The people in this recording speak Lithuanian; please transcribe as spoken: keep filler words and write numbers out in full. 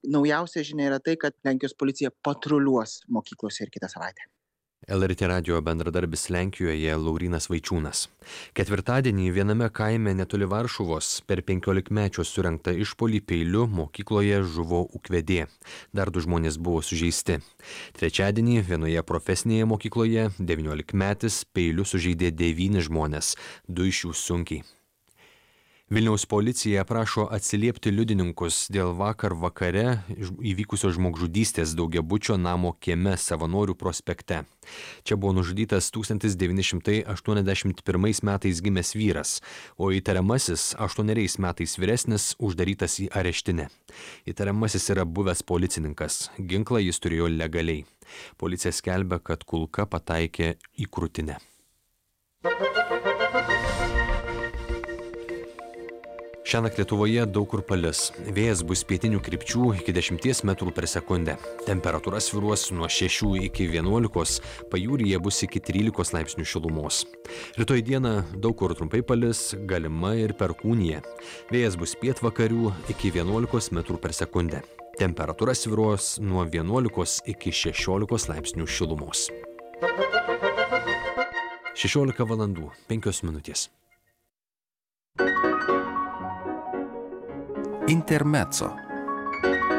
naujausia žinia yra tai, kad Lenkijos policija patruliuos mokyklose ir kitą savaitę. L R T radijo bendradarbis Lenkijoje Laurynas Vaičiūnas. Ketvirtadienį viename kaime netoli Varšuvos per penkiolikmečio surengtą išpuolį peiliu mokykloje žuvo ūkvedė. Dar du žmonės buvo sužeisti. Trečiadienį vienoje profesinėje mokykloje devyniolikmetis peiliu sužeidė devynis žmones, du iš jų sunkiai. Vilniaus policija prašo atsiliepti liudininkus dėl vakar vakare įvykusios žmogžudystės daugiabučio namo kieme Savanorių prospekte. Čia buvo nužudytas tūkstantis devyni šimtai aštuoniasdešimt pirmais metais gimęs vyras, o įtariamasis aštuoneriais metais vyresnis uždarytas į areštinę. Įtariamasis yra buvęs policininkas, ginklą jis turėjo legaliai. Policija skelbia, kad kulka pataikė į krūtinę. Šiąnakt Lietuvoje daug kur palis. Vėjas bus pietinių krypčių iki dešimties metrų per sekundę. Temperatūra svyruos nuo šešių iki vienuolikos, pajūryje bus iki trylikos laipsnių šilumos. Rytoj dieną daug kur trumpai palis, galima ir perkūnija. Vėjas bus pietvakarių iki vienuolikos metrų per sekundę. Temperatūra svyruos nuo vienuolikos iki šešiolikos laipsnių šilumos. šešiolika valandų penkios minutės. Intermezzo.